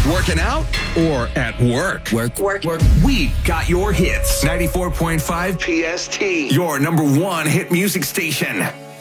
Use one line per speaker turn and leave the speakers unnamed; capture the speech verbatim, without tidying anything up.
Working out or at work?
Work, work, work.
We got your hits. ninety-four point five P S T, your number one hit music station.